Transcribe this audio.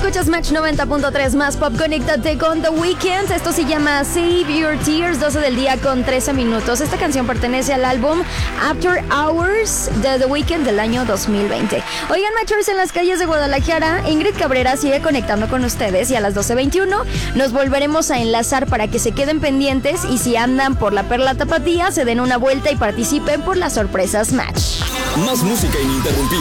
Escuchas Match 90.3 más pop. Conéctate con The Weeknd. Esto se llama Save Your Tears. 12 del día con 13 minutos. Esta canción pertenece al álbum After Hours de The Weeknd del año 2020. Oigan, Matchers, en las calles de Guadalajara, Ingrid Cabrera sigue conectando con ustedes y a las 12:21 nos volveremos a enlazar para que se queden pendientes y si andan por la Perla Tapatía, se den una vuelta y participen por las sorpresas Match. Más música ininterrumpida.